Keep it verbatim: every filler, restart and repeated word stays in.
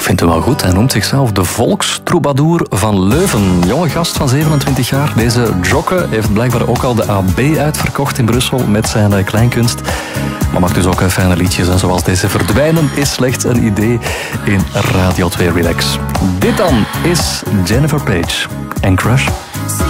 vind hem wel goed. Hij noemt zichzelf de volkstroubadour van Leuven. Jonge gast van zevenentwintig jaar. Deze Jokke heeft blijkbaar ook al de A B uitverkocht in Brussel met zijn kleinkunst. Maar mag dus ook fijne liedjes. En zoals deze Verdwijnen is slechts een idee in Radio twee Relax. Dit dan is Jennifer Page en Crush.